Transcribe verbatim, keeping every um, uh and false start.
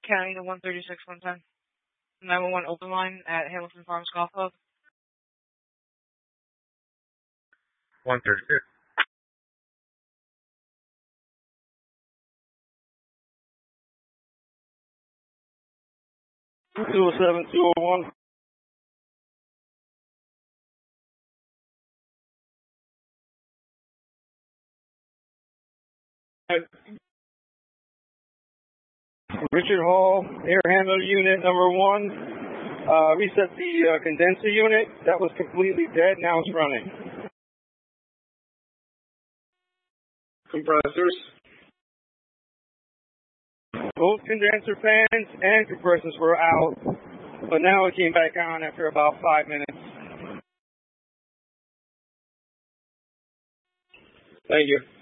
County to one thirty-six one ten. nine one one open line at Hamilton Farms Golf Club. one thirty-six. two oh seven, two oh one. Richard Hall, air handler unit number one. Uh, reset the uh, condenser unit. That was completely dead. Now it's running. Compressors. Both condenser fans and compressors were out, but now it came back on after about five minutes. Thank you.